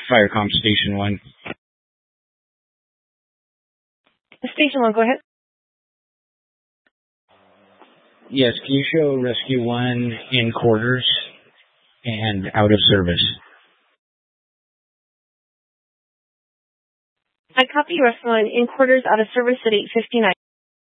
Firecom Station 1. Station 1, go ahead. Yes, can you show Rescue 1 in quarters and out of service? I copy Rescue 1 in quarters out of service at 8:59.